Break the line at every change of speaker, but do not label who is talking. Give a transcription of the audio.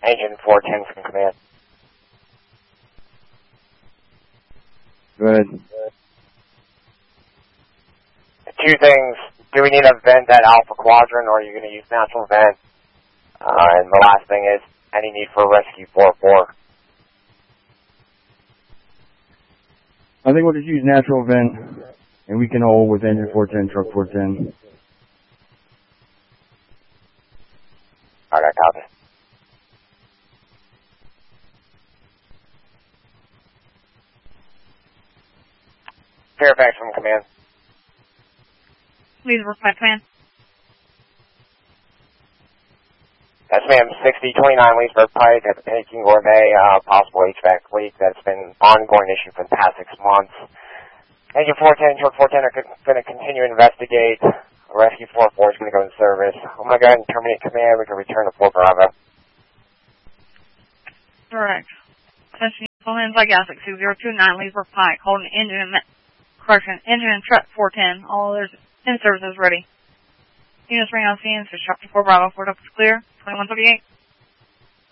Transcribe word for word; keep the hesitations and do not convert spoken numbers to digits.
Engine four ten from command.
Go ahead.
Two things. Do we need a vent at Alpha Quadrant, or are you going to use natural vent? Uh, and the last thing is, any need for rescue four four?
I think we'll just use natural vent, and we can hold with engine four ten, truck four ten.
Alright, copy. Fairfax from command.
Please reply, command.
Yes, ma'am. sixty twenty-nine Leesburg Pike at the Peking Gourmet, uh, possible H V A C leak that's been an ongoing issue for the past six months. Engine four ten, truck four ten are going to continue to investigate. Rescue four four is going to go in service. I'm going to go ahead and terminate command. We can return to Fort Bravo.
Correct. Attention, full names like Gas two zero two nine Leesburg Pike, holding engine and, correction, engine and truck four ten. All others in services ready. Units ring on scene, so shop to Fort Bravo, Fort up is clear, twenty-one thirty-eight.